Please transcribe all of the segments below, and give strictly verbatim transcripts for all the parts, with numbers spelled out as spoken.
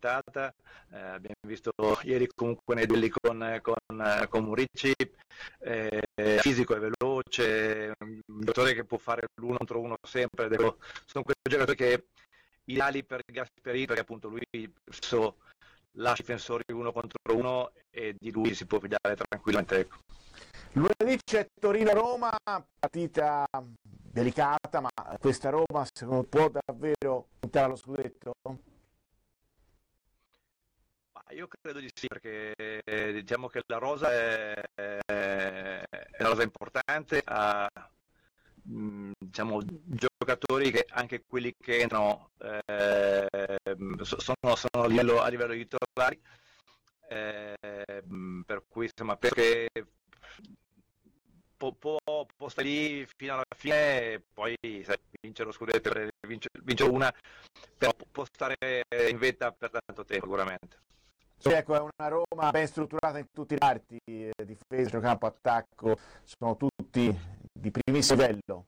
puntata, eh, abbiamo visto ieri comunque nei duelli con, con, con Murici, eh, fisico e veloce, un giocatore che può fare l'uno contro uno sempre, devo, sono quei giocatori che ideali per Gasperini, perché appunto lui spesso lascia i difensori uno contro uno e di lui si può fidare tranquillamente. Ecco. Lunedì c'è Torino-Roma, partita delicata, ma questa Roma secondo può davvero puntare allo scudetto? Ma io credo di sì, perché eh, diciamo che la rosa è, è una rosa importante, ha mh, diciamo, giocatori che anche quelli che entrano eh, sono, sono a, livello, a livello di titolari, eh, per cui insomma penso che può, può, può stare lì fino alla fine e poi sai, vincere lo scudetto, vincere, vincere una, però può stare in vetta per tanto tempo sicuramente. Sì, ecco, è una Roma ben strutturata in tutti i parti, eh, difesa, centrocampo, attacco, sono tutti di primissimo livello.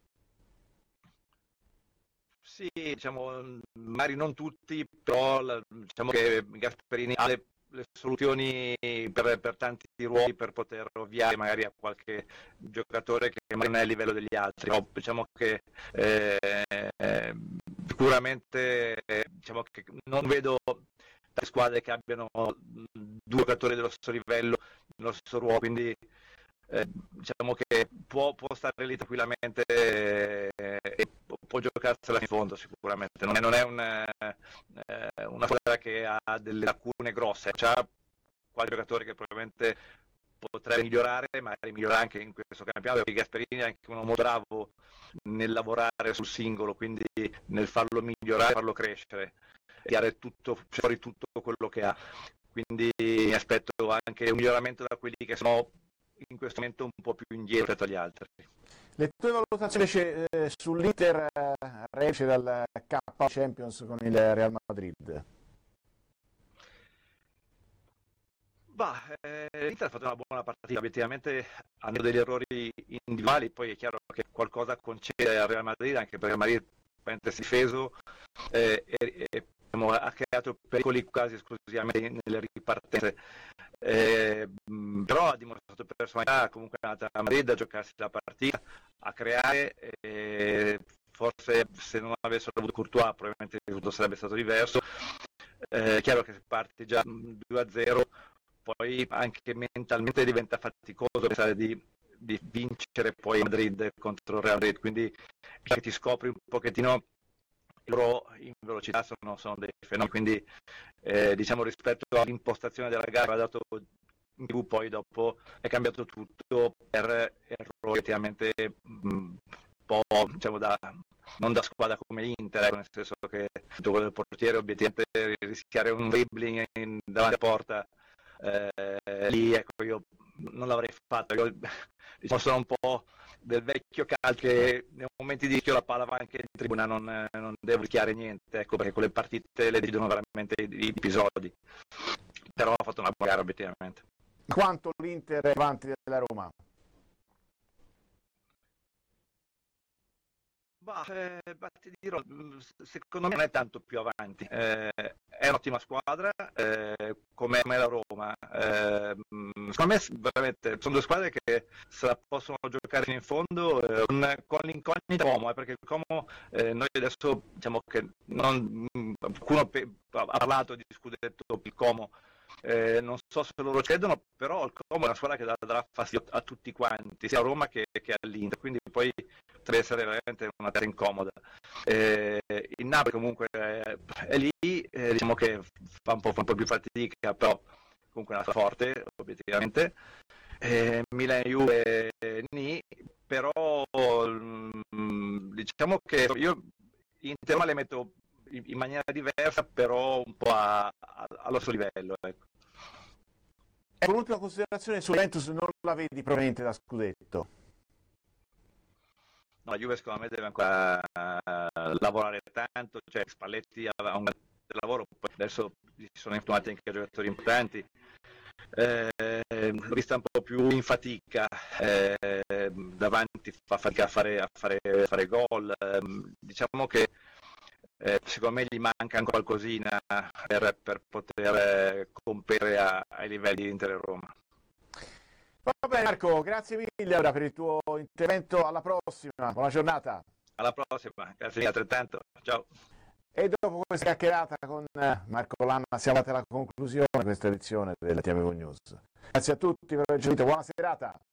Sì, diciamo, magari non tutti, però diciamo che Gasperini ha le, le soluzioni per, per tanti ruoli per poter ovviare magari a qualche giocatore che magari non è a livello degli altri. No, diciamo che eh, eh, sicuramente eh, diciamo che non vedo squadre che abbiano due giocatori dello stesso livello, nello stesso ruolo, quindi eh, diciamo che può, può stare lì tranquillamente eh, e può giocarsela in fondo sicuramente. Non è, non è un, eh, una squadra che ha delle lacune grosse, c'ha qualche giocatore che probabilmente potrebbe migliorare, magari migliorare anche in questo campionato, perché Gasperini è anche uno molto bravo nel lavorare sul singolo, quindi nel farlo migliorare, farlo crescere, tirare tutto, fuori tutto quello che ha. Quindi mi aspetto anche un miglioramento da quelli che sono in questo momento un po' più indietro rispetto agli altri. Le tue valutazioni invece eh, sull'Inter eh, reduce dal K Champions con il Real Madrid? Bah, eh, l'Inter ha fatto una buona partita, obiettivamente hanno degli errori individuali, poi è chiaro che qualcosa concede al Real Madrid, anche perché il Madrid si è difeso eh, e, e ha creato pericoli quasi esclusivamente nelle ripartenze, eh, però ha dimostrato personalità, comunque è andata a Madrid a giocarsi la partita, a creare, eh, forse se non avessero avuto Courtois probabilmente il risultato sarebbe stato diverso. È eh, chiaro che se parti già due a zero poi anche mentalmente diventa faticoso pensare di, di vincere poi Madrid contro il Real Madrid, quindi ti scopri un pochettino loro in velocità sono, sono dei fenomeni, quindi eh, diciamo rispetto all'impostazione della gara ha dato in più, poi dopo è cambiato tutto per errori effettivamente un po' diciamo da non da squadra come l'Inter, nel senso che tutto quello del portiere obiettivamente rischiare un dribbling in, davanti a porta, eh, lì ecco io non l'avrei fatto, io diciamo, sono un po' del vecchio calcio che nei momenti di rischio la palla va anche in tribuna, non, non devo rischiare niente, ecco, perché quelle partite le decidono veramente gli episodi, però ha fatto una buona gara obiettivamente. Quanto l'Inter è avanti della Roma? Bah, eh, bah, ti dirò, secondo me non è tanto più avanti, eh, è un'ottima squadra eh, come la Roma, eh, secondo me veramente sono due squadre che se la possono giocare fino in fondo eh, con, con l'incognita Como, eh, perché il Como eh, noi adesso diciamo che non, qualcuno ha parlato di scudetto il Como, eh, non so se loro cedono, però il Como è una squadra che darà fastidio a tutti quanti, sia a Roma che, che all'Inter, quindi poi potrebbe essere veramente una terra incomoda. Eh, il Napoli comunque è, è lì, eh, diciamo che fa un, po', fa un po' più fatica, però comunque è una forte, obiettivamente. Eh, Milan e Juve ni, però mh, diciamo che io Inter le metto in, in maniera diversa, però un po' a, a, allo stesso livello. Ecco. Ecco, l'ultima considerazione su Juventus non la vedi proveniente da scudetto? No, la Juve secondo me deve ancora uh, lavorare tanto, cioè Spalletti ha un grande lavoro, poi adesso si sono infortunati anche giocatori importanti, eh, l'ho vista un po' più in fatica, eh, davanti fa fatica a fare, a fare, a fare gol, eh, diciamo che eh, secondo me gli manca qualcosina per, per poter competere a, ai livelli di Inter e Roma. Va bene Marco, grazie mille ora per il tuo intervento, alla prossima, buona giornata. Alla prossima, grazie mille altrettanto, ciao. E dopo questa chiacchierata con Marco Lanna siamo arrivati alla conclusione di questa edizione della T M V News. Grazie a tutti per aver seguito, buona serata.